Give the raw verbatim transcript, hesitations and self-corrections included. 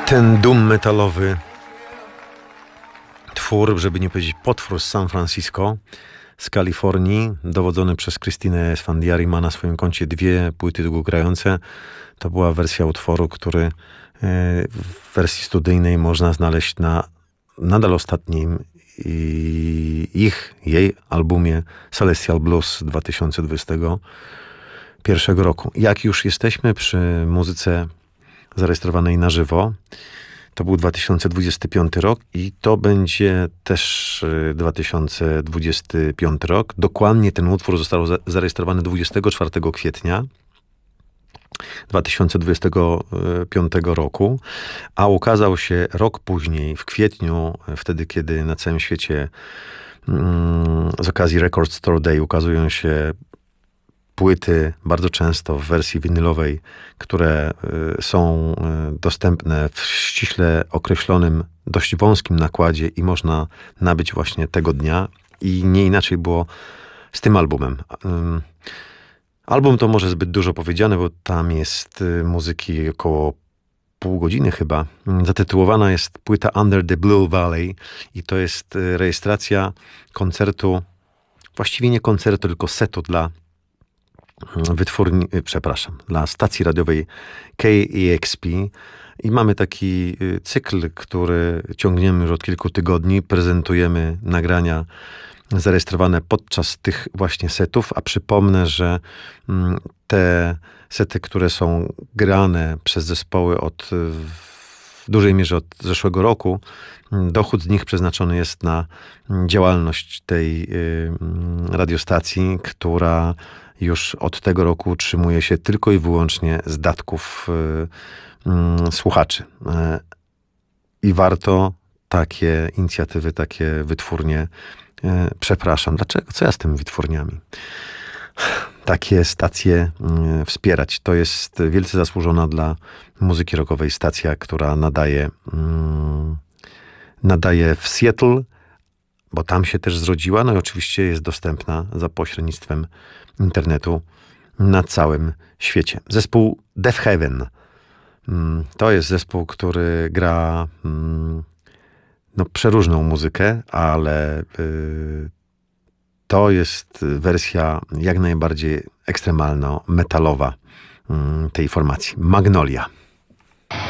Ten doom metalowy twór, żeby nie powiedzieć potwór z San Francisco, z Kalifornii, dowodzony przez Christinę Esfandiari, ma na swoim koncie dwie płyty długogrające. To była wersja utworu, który w wersji studyjnej można znaleźć na nadal ostatnim ich, jej albumie Celestial Blues z dwa tysiące dwudziestego pierwszego roku. Jak już jesteśmy przy muzyce zarejestrowanej na żywo, to był dwa tysiące dwudziesty piąty rok i to będzie też dwa tysiące dwudziesty piąty rok. Dokładnie ten utwór został zarejestrowany dwudziestego czwartego kwietnia dwa tysiące dwudziestego piątego roku, a ukazał się rok później, w kwietniu, wtedy kiedy na całym świecie mm, z okazji Record Store Day ukazują się płyty, bardzo często w wersji winylowej, które y, są y, dostępne w ściśle określonym, dość wąskim nakładzie i można nabyć właśnie tego dnia. I nie inaczej było z tym albumem. Y, album to może zbyt dużo powiedziane, bo tam jest y, muzyki około pół godziny chyba. Zatytułowana jest płyta Under the Blue Valley i to jest y, rejestracja koncertu, właściwie nie koncertu, tylko setu dla wytwórni, przepraszam, dla stacji radiowej K E X P i mamy taki cykl, który ciągniemy już od kilku tygodni. Prezentujemy nagrania zarejestrowane podczas tych właśnie setów, a przypomnę, że te sety, które są grane przez zespoły od w dużej mierze od zeszłego roku, dochód z nich przeznaczony jest na działalność tej radiostacji, która już od tego roku utrzymuje się tylko i wyłącznie z datków y, y, słuchaczy. Y, I warto takie inicjatywy, takie wytwórnie, y, przepraszam, dlaczego? Co ja z tymi wytwórniami? Takie stacje y, wspierać. To jest wielce zasłużona dla muzyki rockowej stacja, która nadaje, y, nadaje w Seattle, bo tam się też zrodziła, no i oczywiście jest dostępna za pośrednictwem internetu na całym świecie. Zespół Death Heaven. To jest zespół, który gra no, przeróżną muzykę, ale to jest wersja jak najbardziej ekstremalno-metalowa tej formacji. Magnolia.